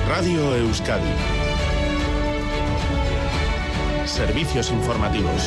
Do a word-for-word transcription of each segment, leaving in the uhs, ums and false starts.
Radio Euskadi. Servicios informativos.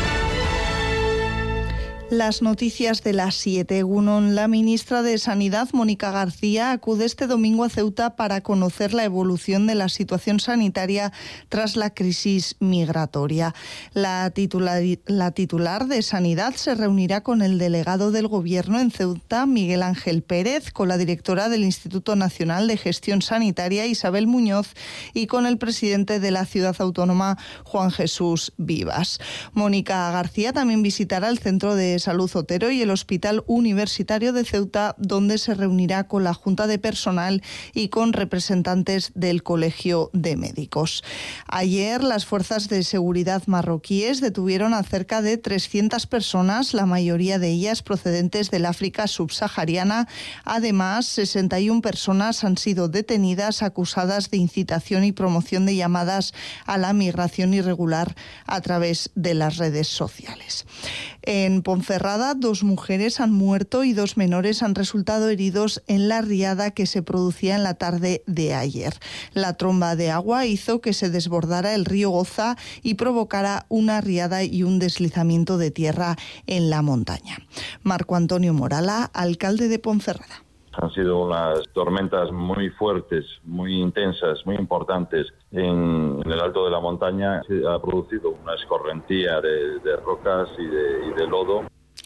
Las noticias de las siete. Egunon, la ministra de Sanidad, Mónica García, acude este domingo a Ceuta para conocer la evolución de la situación sanitaria tras la crisis migratoria. La titular, la titular de Sanidad se reunirá con el delegado del Gobierno en Ceuta, Miguel Ángel Pérez, con la directora del Instituto Nacional de Gestión Sanitaria, Isabel Muñoz, y con el presidente de la ciudad autónoma, Juan Jesús Vivas. Mónica García también visitará el Centro de Salud Otero y el Hospital Universitario de Ceuta, donde se reunirá con la Junta de Personal y con representantes del Colegio de Médicos. Ayer, las fuerzas de seguridad marroquíes detuvieron a cerca de trescientas personas, la mayoría de ellas procedentes del África subsahariana. Además, sesenta y una personas han sido detenidas acusadas de incitación y promoción de llamadas a la migración irregular a través de las redes sociales. En Ponferrada, dos mujeres han muerto y dos menores han resultado heridos en la riada que se producía en la tarde de ayer. La tromba de agua hizo que se desbordara el río Goza y provocara una riada y un deslizamiento de tierra en la montaña. Marco Antonio Morala, alcalde de Ponferrada. Han sido unas tormentas muy fuertes, muy intensas, muy importantes en, en el alto de la montaña. Se ha producido una escorrentía de, de rocas y de, y de lodo.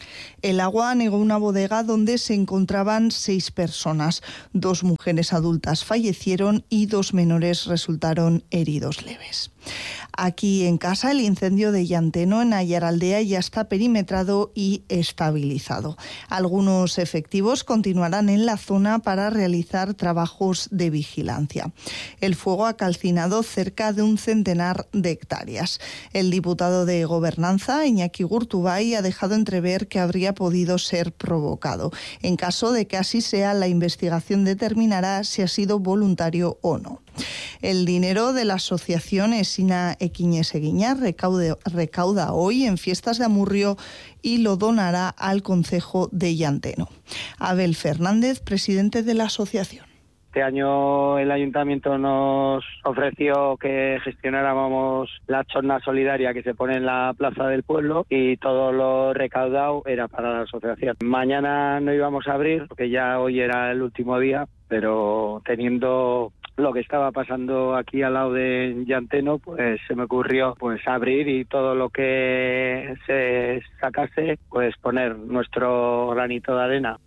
El agua anegó una bodega donde se encontraban seis personas. Dos mujeres adultas fallecieron y dos menores resultaron heridos leves. Aquí en casa, el incendio de Llanteno, en Ayaraldea, ya está perimetrado y estabilizado. Algunos efectivos continuarán en la zona para realizar trabajos de vigilancia. El fuego ha calcinado cerca de un centenar de hectáreas. El diputado de Gobernanza, Iñaki Gurtubay, ha dejado entrever que habría podido ser provocado. En caso de que así sea, la investigación determinará si ha sido voluntario o no. El dinero de la asociación Esina Equiñes Eguiña recaude, recauda hoy en fiestas de Amurrio y lo donará al concejo de Llanteno. Abel Fernández, presidente de la asociación. Este año el ayuntamiento nos ofreció que gestionáramos la chorna solidaria que se pone en la plaza del pueblo y todo lo recaudado era para la asociación. Mañana no íbamos a abrir porque ya hoy era el último día, pero teniendo lo que estaba pasando aquí al lado de Llanteno, pues se me ocurrió pues abrir y todo lo que se sacase, pues poner nuestro granito de arena.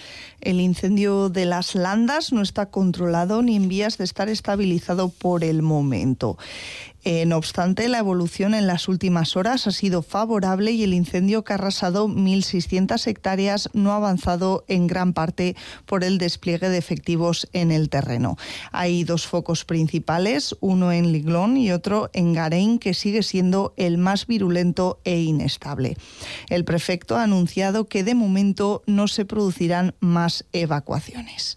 El incendio de Las Landas no está controlado ni en vías de estar estabilizado por el momento. Eh, no obstante, la evolución en las últimas horas ha sido favorable y el incendio que ha arrasado mil seiscientas hectáreas no ha avanzado en gran parte por el despliegue de efectivos en el terreno. Hay dos focos principales, uno en Liglón y otro en Garein, que sigue siendo el más virulento e inestable. El prefecto ha anunciado que de momento no se producirán más evacuaciones.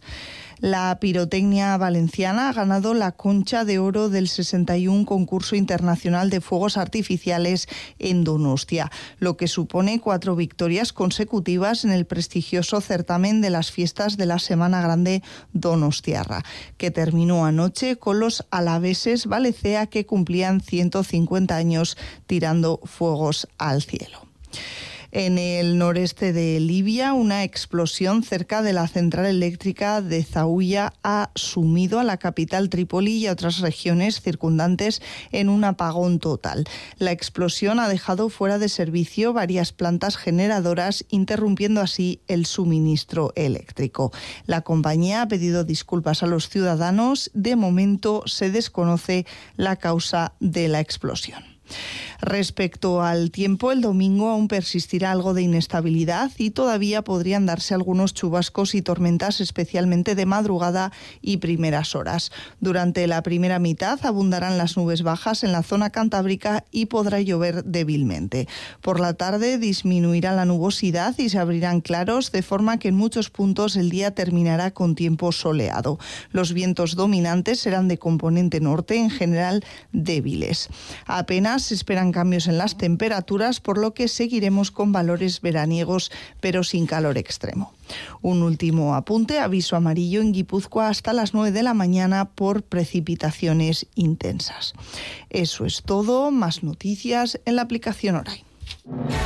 La pirotecnia valenciana ha ganado la Concha de Oro del sesenta y uno Concurso Internacional de Fuegos Artificiales en Donostia, lo que supone cuatro victorias consecutivas en el prestigioso certamen de las fiestas de la Semana Grande Donostiarra, que terminó anoche con los alaveses Valecea, que cumplían ciento cincuenta años tirando fuegos al cielo. En el noreste de Libia, una explosión cerca de la central eléctrica de Zaouia ha sumido a la capital Trípoli y a otras regiones circundantes en un apagón total. La explosión ha dejado fuera de servicio varias plantas generadoras, interrumpiendo así el suministro eléctrico. La compañía ha pedido disculpas a los ciudadanos. De momento se desconoce la causa de la explosión. Respecto al tiempo, el domingo aún persistirá algo de inestabilidad y todavía podrían darse algunos chubascos y tormentas, especialmente de madrugada y primeras horas. Durante la primera mitad abundarán las nubes bajas en la zona cantábrica y podrá llover débilmente. Por la tarde disminuirá la nubosidad y se abrirán claros, de forma que en muchos puntos el día terminará con tiempo soleado. Los vientos dominantes serán de componente norte, en general débiles. Apenas se esperan esperan cambios en las temperaturas, por lo que seguiremos con valores veraniegos, pero sin calor extremo. Un último apunte: aviso amarillo en Guipúzcoa hasta las nueve de la mañana por precipitaciones intensas. Eso es todo. Más noticias en la aplicación Oray.